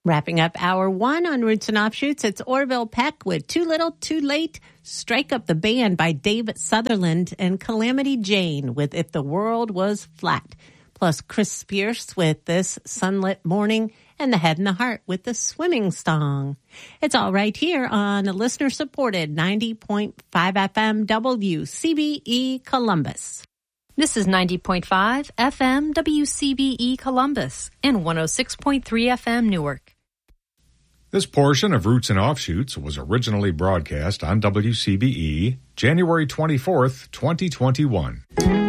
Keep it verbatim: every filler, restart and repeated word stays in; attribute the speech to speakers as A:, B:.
A: Wrapping up hour one on Roots and Offshoots, it's Orville Peck with Too Little, Too Late, Strike Up the Band by David Sutherland, and Calamity Jane with If the World Was Flat. Plus Chris Spears with This Sunlit Morning, and The Head and the Heart with The Swimming Song. It's all right here on a listener-supported ninety point five F M W C B E Columbus.
B: This is ninety point five F M W C B E Columbus and one oh six point three F M Newark.
C: This portion of Roots and Offshoots was originally broadcast on W C B E January twenty-fourth, twenty twenty-one.